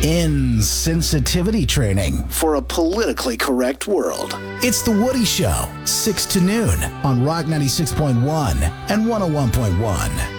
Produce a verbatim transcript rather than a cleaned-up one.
insensitivity training for a politically correct world. It's The Woody Show, six to noon on Rock ninety-six point one and one oh one point one.